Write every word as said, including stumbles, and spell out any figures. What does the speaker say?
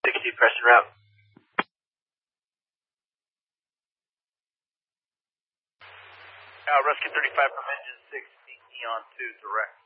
sixty, Preston route. Uh, rescue thirty-five from engine six, Eon two, direct.